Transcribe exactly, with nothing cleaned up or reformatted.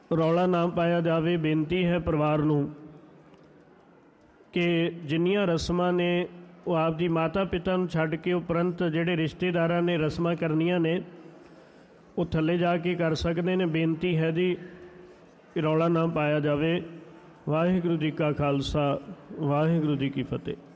ਰੌਲਾ ਨਾ ਪਾਇਆ ਜਾਵੇ। ਬੇਨਤੀ ਹੈ ਪਰਿਵਾਰ ਨੂੰ ਕਿ ਜਿੰਨੀਆਂ ਰਸਮਾਂ ਨੇ ਉਹ ਆਪ ਜੀ ਮਾਤਾ ਪਿਤਾ ਨੂੰ ਛੱਡ ਕੇ ਉਪਰੰਤ ਜਿਹੜੇ ਰਿਸ਼ਤੇਦਾਰਾਂ ਨੇ ਰਸਮਾਂ ਕਰਨੀਆਂ ਨੇ ਉਹ ਥੱਲੇ ਜਾ ਕੇ ਕਰ ਸਕਦੇ ਨੇ। ਬੇਨਤੀ ਹੈ ਜੀ ਕਿ ਰੌਲਾ ਨਾ ਪਾਇਆ ਜਾਵੇ। ਵਾਹਿਗੁਰੂ ਜੀ ਕਾ ਖਾਲਸਾ, ਵਾਹਿਗੁਰੂ ਜੀ ਕੀ ਫਤਿਹ।